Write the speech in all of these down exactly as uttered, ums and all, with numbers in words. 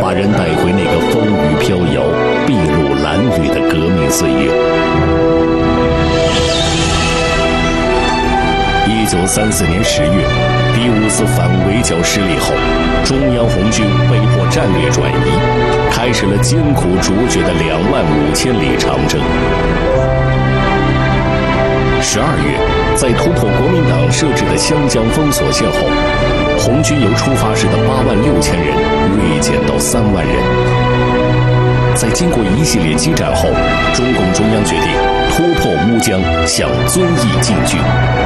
把人带回那个风雨飘摇、筚路蓝缕的革命岁月。一九三四年十月，第五次反围剿失利后，中央红军被迫战略转移，开始了艰苦卓绝的两万五千里长征。十二月，在突破国民党设置的湘江封锁线后，红军由出发时的八万六千人锐减到三万人。在经过一系列激战后，中共中央决定突破乌江，向遵义进军。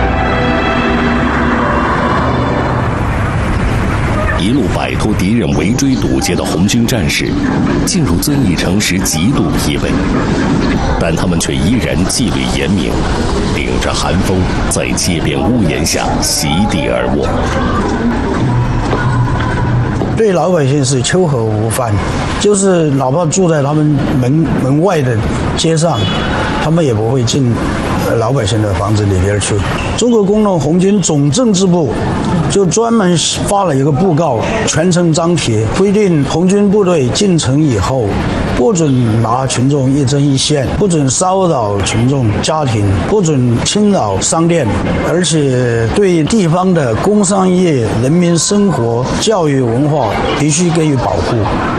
一路摆脱敌人围追堵截的红军战士，进入遵义城时极度疲惫，但他们却依然纪律严明，顶着寒风在街边屋檐下席地而卧。 对老百姓是秋和无饭，就是哪怕住在他们门门外的街上，他们也不会进老百姓的房子里边去。中国工农红军总政治部就专门发了一个布告，全城张贴，规定红军部队进城以后，不准拿群众一针一线，不准骚扰群众家庭，不准侵扰商店，而且对地方的工商业、人民生活、教育文化必须给予保护。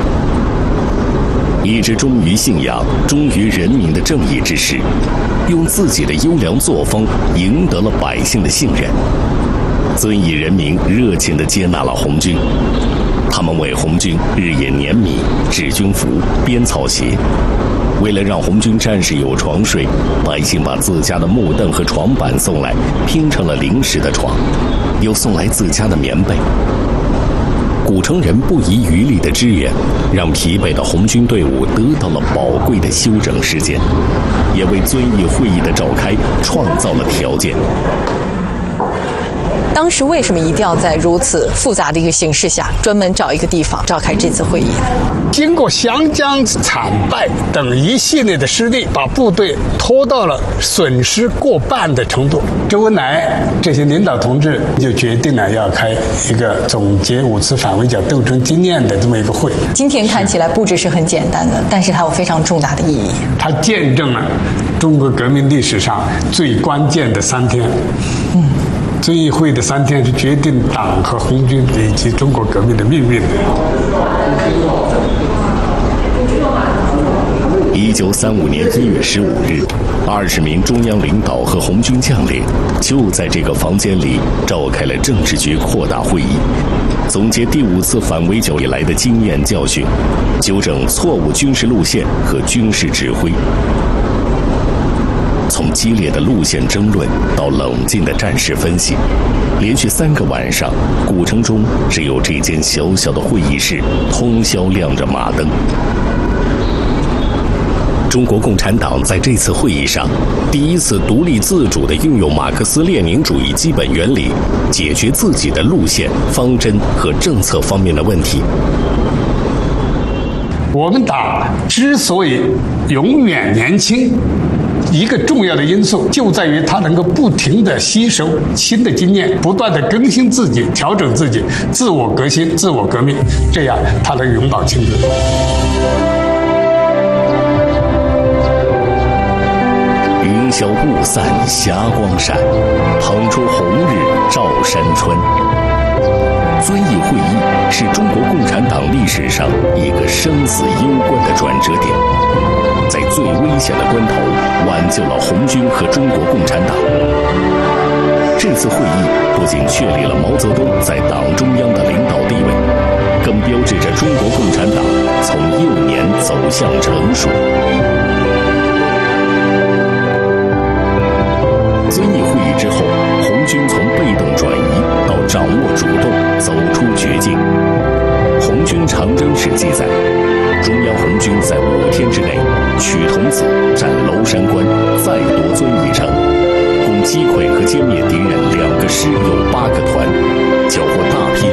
一支忠于信仰、忠于人民的正义之士，用自己的优良作风赢得了百姓的信任。遵义人民热情地接纳了红军，他们为红军日夜碾米、制军服、编草鞋。为了让红军战士有床睡，百姓把自家的木凳和床板送来，拼成了临时的床，又送来自家的棉被。古城人不遗余力的支援，让疲惫的红军队伍得到了宝贵的休整时间，也为遵义会议的召开创造了条件。 当时为什么一定要在如此复杂的一个形势下，专门找一个地方召开这次会议？ 经过湘江惨败等一系列的失利，把部队拖到了损失过半的程度。周恩来这些领导同志就决定了要开一个总结五次反围剿斗争经验的这么一个会。 今天看起来布置是很简单的，但是它有非常重大的意义。 它见证了中国革命历史上最关键的三天。嗯。遵义会的三天是决定党和红军以及中国革命的命运的。 一九三五年一月十五日，二十名中央领导和红军将领就在这个房间里召开了政治局扩大会议，总结第五次反围剿以来的经验教训，纠正错误军事路线和军事指挥。从激烈的路线争论到冷静的战事分析，连续三个晚上，古城中只有这间小小的会议室通宵亮着马灯。中国共产党在这次会议上，第一次独立自主地运用马克思列宁主义基本原理，解决自己的路线、方针和政策方面的问题。 我们党之所以永远年轻，一个重要的因素就在于它能够不停地吸收新的经验，不断地更新自己、调整自己，自我革新、自我革命，这样它能永葆青春。 云消雾散霞光闪，捧出红日照山川。遵义会议是中国共产党历史上一个生死攸关的转折点，在最危险的关头挽救了红军和中国共产党。这次会议不仅确立了毛泽东在党中央的领导地位，更标志着中国共产党从幼年走向成熟。遵义会议之后，红军从被动转移到掌握主动，走出绝境。红军长征史记载，中央红军在五天之内取桐梓、占娄山关，再夺遵义城，共击溃和歼灭敌人两个师有八个团，缴获大批